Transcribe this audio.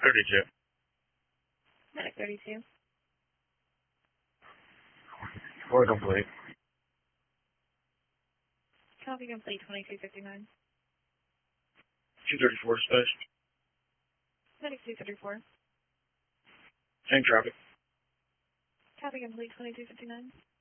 32. Medic 32. Or complete. Copy complete 2259. 234 space. Medic 234. Same traffic. Copy complete 2259.